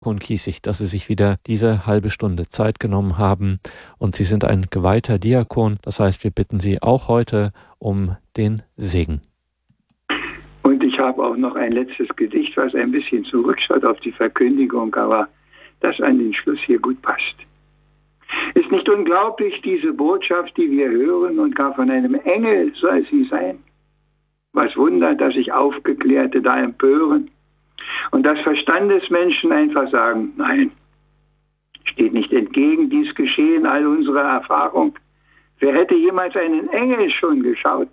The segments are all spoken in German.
Kiesig, dass Sie sich wieder diese halbe Stunde Zeit genommen haben. Und Sie sind ein geweihter Diakon. Das heißt, wir bitten Sie auch heute um den Segen. Und ich habe auch noch ein letztes Gedicht, was ein bisschen zurückschaut auf die Verkündigung, aber das an den Schluss hier gut passt. Ist nicht unglaublich, diese Botschaft, die wir hören, und gar von einem Engel soll sie sein? Was Wunder, dass sich Aufgeklärte da empören und dass Verstandesmenschen einfach sagen, nein, steht nicht entgegen dies Geschehen all unserer Erfahrung. Wer hätte jemals einen Engel schon geschaut?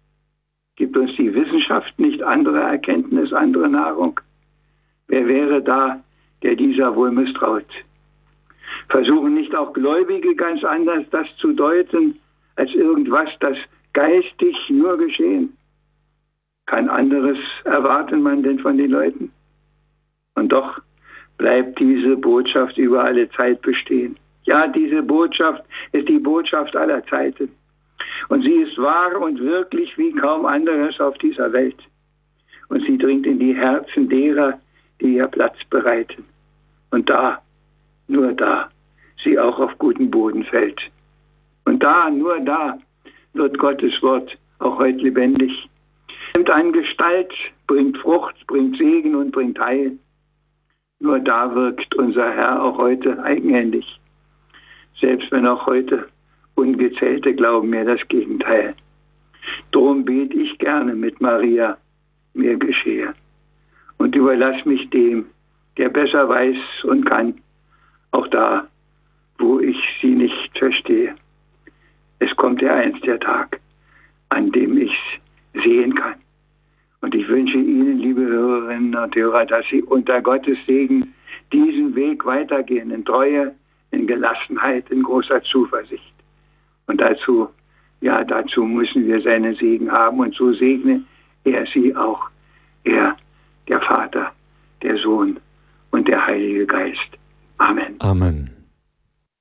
Gibt uns die Wissenschaft nicht andere Erkenntnis, andere Nahrung? Wer wäre da, der dieser wohl misstraut? Versuchen nicht auch Gläubige ganz anders das zu deuten, als irgendwas, das geistig nur geschehen? Kein anderes erwartet man denn von den Leuten? Und doch bleibt diese Botschaft über alle Zeit bestehen. Ja, diese Botschaft ist die Botschaft aller Zeiten. Und sie ist wahr und wirklich wie kaum anderes auf dieser Welt. Und sie dringt in die Herzen derer, die ihr Platz bereiten. Und da, nur da, sie auch auf guten Boden fällt. Und da, nur da, wird Gottes Wort auch heute lebendig. Nimmt an Gestalt, bringt Frucht, bringt Segen und bringt Heil. Nur da wirkt unser Herr auch heute eigenhändig. Selbst wenn auch heute Ungezählte glauben mir das Gegenteil. Drum bete ich gerne mit Maria, mir geschehe. Und überlass mich dem, der besser weiß und kann, auch da, wo ich sie nicht verstehe. Es kommt ja einst der Tag, an dem ich's sehen kann. Und ich wünsche Ihnen, liebe Hörerinnen und Hörer, dass Sie unter Gottes Segen diesen Weg weitergehen, in Treue, in Gelassenheit, in großer Zuversicht. Und dazu müssen wir seinen Segen haben. Und so segne er Sie auch. Er, der Vater, der Sohn und der Heilige Geist. Amen. Amen.